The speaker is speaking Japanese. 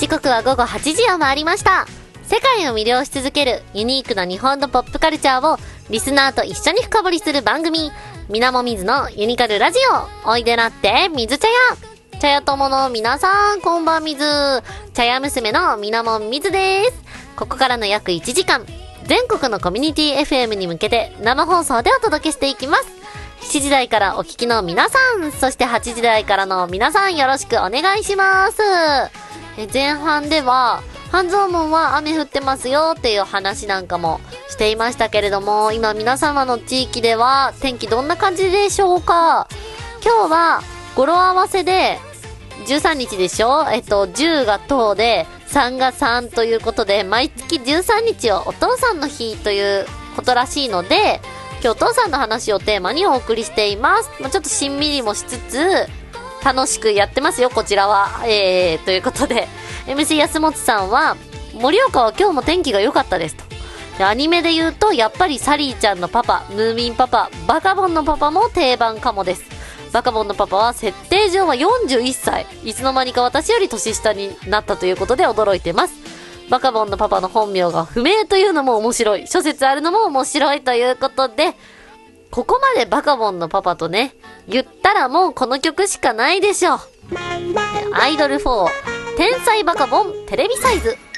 時刻は午後8時を回りました。世界を魅了し続けるユニークな日本のポップカルチャーをリスナーと一緒に深掘りする番組、みなもみずのユニカルラジオ。おいでなってみず茶屋。茶屋友の皆さん、こんばんみず。茶屋娘のみなもみずです。ここからの約1時間、全国のコミュニティ FM に向けて生放送でお届けしていきます。7時台からお聞きの皆さん、そして8時台からの皆さん、よろしくお願いします。前半では半蔵門は雨降ってますよっていう話なんかもしていましたけれども、今皆様の地域では天気どんな感じでしょうか。今日は語呂合わせで13日でしょ。10が10で3が3ということで、毎月13日をお父さんの日ということらしいので、今日お父さんの話をテーマにお送りしています。ちょっとしんみりもしつつ楽しくやってますよ、こちらは。ということで MC 安本さんは、盛岡は今日も天気が良かったですと。でアニメで言うとやっぱりサリーちゃんのパパ、ムーミンパパ、バカボンのパパも定番かもです。バカボンのパパは設定上は41歳、いつの間にか私より年下になったということで驚いてます。バカボンのパパの本名が不明というのも面白い、諸説あるのも面白いということで、ここまでバカボンのパパとね言ったらもうこの曲しかないでしょう。アイドル4天才バカボンテレビサイズ。